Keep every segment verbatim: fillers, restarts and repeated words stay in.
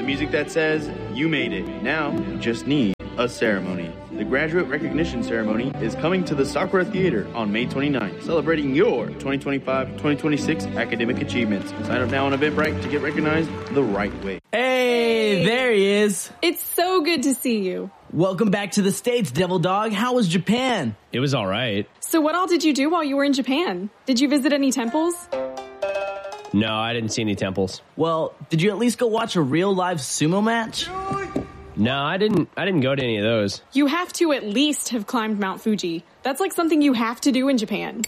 music that says, you made it. Now, you just need a ceremony. The graduate recognition ceremony is coming to the Sakura Theater on May twenty-ninth, celebrating your twenty twenty-five twenty twenty-six academic achievements. Sign up now on Eventbrite to get recognized the right way. Hey, there he is. It's so good to see you. Welcome back to the States, Devil Dog. How was Japan? It was all right. So what all did you do while you were in Japan? Did you visit any temples? No, I didn't see any temples. Well, did you at least go watch a real live sumo match? No, I didn't I didn't go to any of those. You have to at least have climbed Mount Fuji. That's like something you have to do in Japan.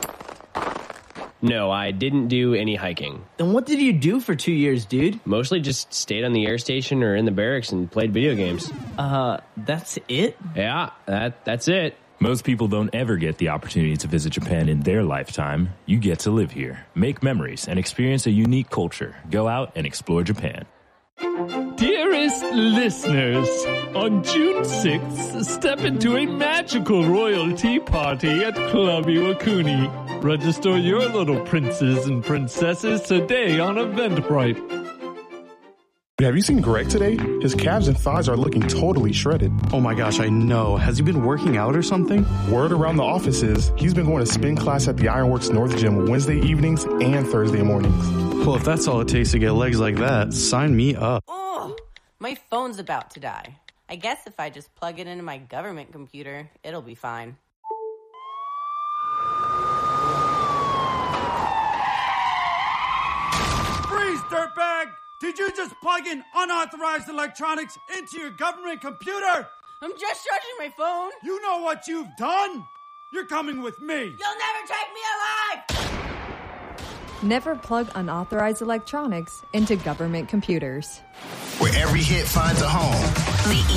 No, I didn't do any hiking. Then what did you do for two years, dude? Mostly just stayed on the air station or in the barracks and played video games. Uh, that's it? Yeah, that that's it. Most people don't ever get the opportunity to visit Japan in their lifetime. You get to live here, make memories, and experience a unique culture. Go out and explore Japan. Dearest listeners, on June sixth, step into a magical royalty party at Club Iwakuni. Register your little princes and princesses today on Eventbrite. Have you seen Greg today? His calves and thighs are looking totally shredded. Oh my gosh, I know. Has he been working out or something? Word around the office is he's been going to spin class at the Ironworks North Gym Wednesday evenings and Thursday mornings. Well, if that's all it takes to get legs like that, sign me up. Oh, my phone's about to die. I guess if I just plug it into my government computer, it'll be fine. Freeze, dirtbag! Did you just plug in unauthorized electronics into your government computer? I'm just charging my phone. You know what you've done? You're coming with me. You'll never take me alive! Never plug unauthorized electronics into government computers. Where every hit finds a home. The